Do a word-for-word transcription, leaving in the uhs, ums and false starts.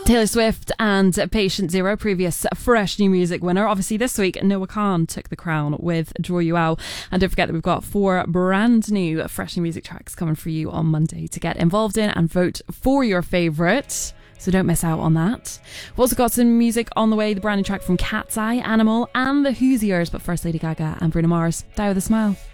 Taylor Swift and Patient Zero, previous Fresh New Music winner. Obviously this week Noah Khan took the crown with Draw You Out, and don't forget that we've got four brand new Fresh New Music tracks coming for you on Monday to get involved in and vote for your favourite, so don't miss out on that. We've also got some music on the way, the brand new track from Cat's Eye, Animal and the Hoosiers, but first Lady Gaga and Bruno Mars, Die With A Smile.